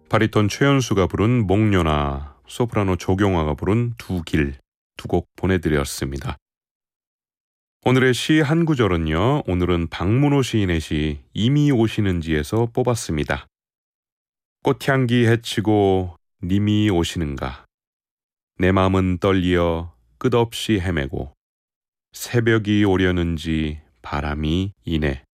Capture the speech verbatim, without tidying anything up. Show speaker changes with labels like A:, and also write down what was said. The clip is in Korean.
A: 바리톤 최연수가 부른 목련화, 소프라노 조경화가 부른 두 길, 두 곡 보내드렸습니다. 오늘의 시 한 구절은요, 오늘은 박문호 시인의 시 이미 오시는지에서 뽑았습니다. 꽃향기 헤치고 님이 오시는가, 내 마음은 떨리어 끝없이 헤매고 새벽이 오려는지 바람이 이네.